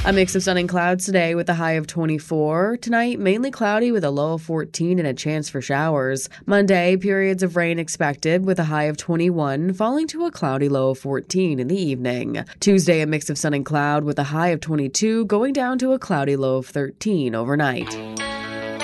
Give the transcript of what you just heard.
A mix of sun and clouds today with a high of 24. Tonight, mainly cloudy with a low of 14 and a chance for showers. Monday, periods of rain expected with a high of 21, falling to a cloudy low of 14 in the evening. Tuesday, a mix of sun and cloud with a high of 22, going down to a cloudy low of 13 overnight.